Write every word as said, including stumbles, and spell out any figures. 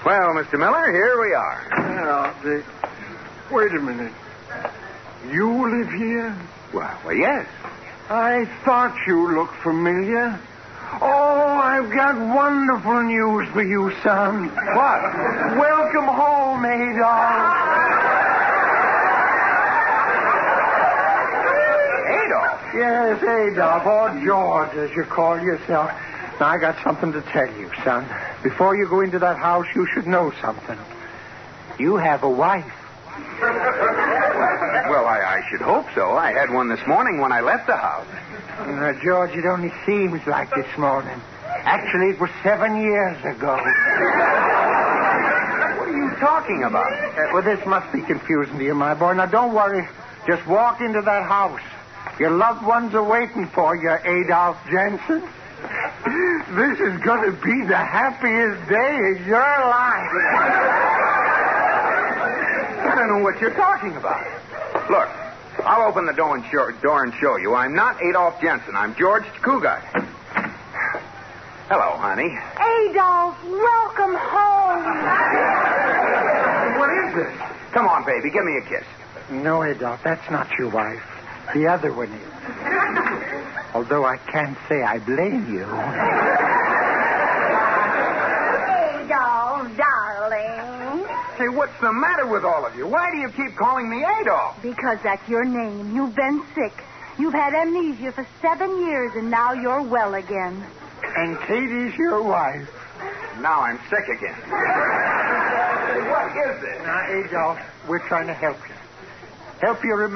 Well, Mister Miller, here we are. Now, the... Wait a minute. You live here? Well, well, yes. I thought you looked familiar. Oh, I've got wonderful news for you, son. What? Welcome home, Adolf. Adolf? Yes, Adolf, or George, as you call yourself. Now, I got something to tell you, son. Before you go into that house, you should know something. You have a wife. Well, I, I should hope so. I had one this morning when I left the house. Now, George, it only seems like this morning. Actually, it was seven years ago. What are you talking about? Uh, well, this must be confusing to you, my boy. Now, don't worry. Just walk into that house. Your loved ones are waiting for you, Adolf Jensen. This is going to be the happiest day of your life. I don't know what you're talking about. Look, I'll open the door and, show, door and show you. I'm not Adolf Jensen. I'm George Kugat. Hello, honey. Adolf, welcome home. What is this? Come on, baby. Give me a kiss. No, Adolf, that's not your wife. The other one is. Although I can't say I blame you. Adolf, darling. Hey, what's the matter with all of you? Why do you keep calling me Adolf? Because that's your name. You've been sick. You've had amnesia for seven years, and now you're well again. And Katie's your wife. Now I'm sick again. What is this? Now, Adolf, we're trying to help you. Help you remember.